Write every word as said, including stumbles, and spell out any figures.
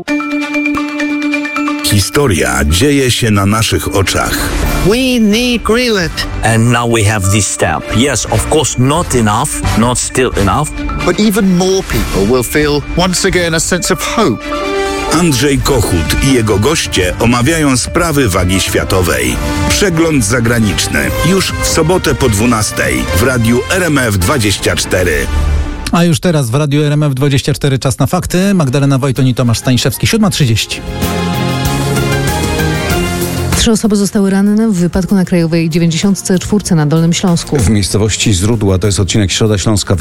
Historia dzieje się na naszych oczach. We need Greenland. And now we have this step. Yes, of course, not enough, not still enough. But even more people will feel once again a sense of hope. Andrzej Kochut i jego goście omawiają sprawy wagi światowej. Przegląd zagraniczny już w sobotę po dwunastej w radiu R M F dwadzieścia cztery. A już teraz w radiu R M F dwadzieścia cztery czas na fakty. Magdalena Wojton i Tomasz Staniszewski, siódma trzydzieści. Trzy osoby zostały ranne w wypadku na Krajowej dziewięćdziesiątce czwórce na Dolnym Śląsku. W miejscowości Zrudła, to jest odcinek Środa Śląska.